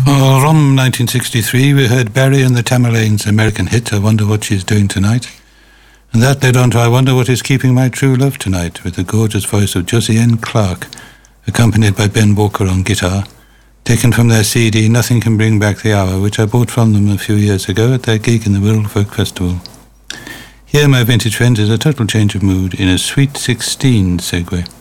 From 1963, we heard Barry and the Tamerlanes' American hit, I Wonder What She's Doing Tonight. And that led on to I Wonder What Is Keeping My True Love Tonight, with the gorgeous voice of Josiane Clarke, accompanied by Ben Walker on guitar, taken from their CD Nothing Can Bring Back the Hour, which I bought from them a few years ago at their gig in the Wirral Folk Festival. Here, my vintage friends, is a total change of mood in a Sweet 16 segue.